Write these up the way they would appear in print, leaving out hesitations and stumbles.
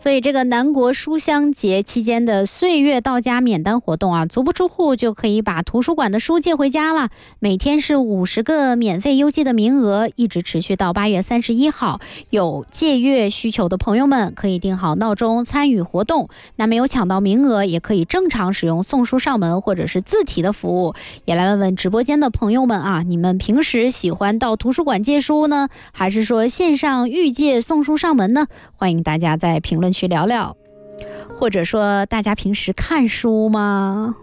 所以这个南国书香节期间的岁月到家免单活动啊，足不出户就可以把图书馆的书借回家了。每天是50个免费邮寄的名额，一直持续到8月31号。有借阅需求的朋友们可以定好闹钟参与活动。那没有抢到名额，也可以正常使用送书上门或者是自提的服务。也来问问直播间的朋友们啊，你们平时喜欢到图书馆借书呢，还是说线上预借送书上门呢？欢迎大家在评论区聊聊。或者说大家平时看书吗？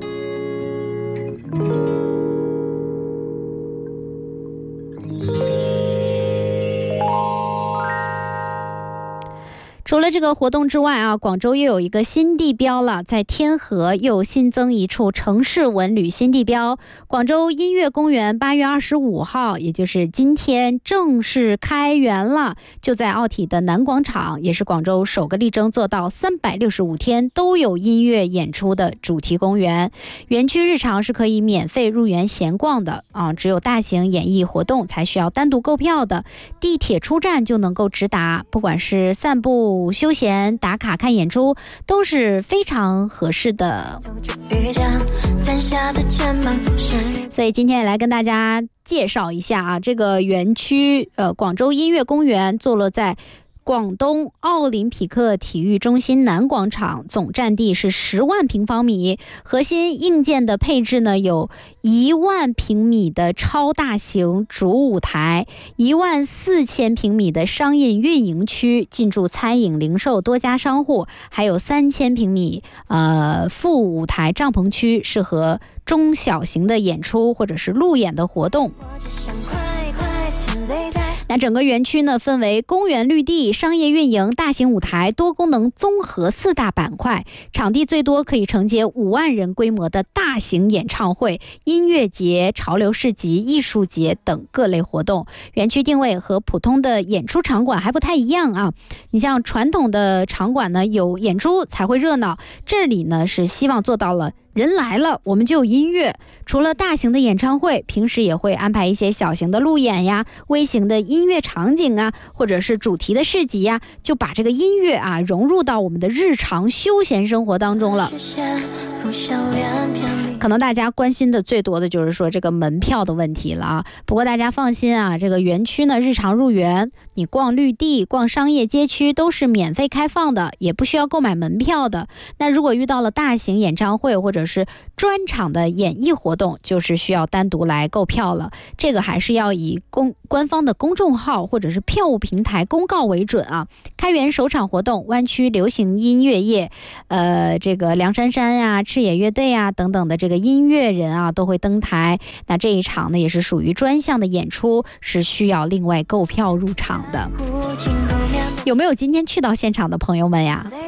除了这个活动之外啊，广州又有一个新地标了，在天河又新增一处城市文旅新地标。广州音乐公园8月25号，也就是今天正式开园了，就在奥体的南广场，也是广州首个力争做到365天都有音乐演出的主题公园。园区日常是可以免费入园闲逛的啊，只有大型演艺活动才需要单独购票的。地铁出站就能够直达，不管是散步、休闲、打卡看演出都是非常合适的。所以今天也来跟大家介绍一下啊，这个园区广州音乐公园坐落在广东奥林匹克体育中心南广场，总占地是10万平方米。核心硬件的配置呢，有1万平米的超大型主舞台，14000平米的商业运营区，进驻餐饮、零售多家商户，还有3000平米副舞台帐篷区，适合中小型的演出或者是路演的活动。那整个园区呢，分为公园绿地、商业运营、大型舞台、多功能综合4大板块，场地最多可以承接5万人规模的大型演唱会、音乐节、潮流市集、艺术节等各类活动。园区定位和普通的演出场馆还不太一样啊。你像传统的场馆呢，有演出才会热闹，这里呢是希望做到了人来了我们就有音乐。除了大型的演唱会，平时也会安排一些小型的路演呀、微型的音乐场景啊，或者是主题的市集呀，就把这个音乐啊融入到我们的日常休闲生活当中了。可能大家关心的最多的就是说这个门票的问题了啊。不过大家放心啊，这个园区呢日常入园，你逛绿地、逛商业街区都是免费开放的，也不需要购买门票的。那如果遇到了大型演唱会或者是专场的演艺活动，就是需要单独来购票了。这个还是要以官方的公众号或者是票务平台公告为准啊。开园首场活动，湾区流行音乐业，这个梁珊珊呀、赤野乐队啊等等的这个音乐人啊都会登台。那这一场呢也是属于专项的演出，是需要另外购票入场的。有没有今天去到现场的朋友们呀？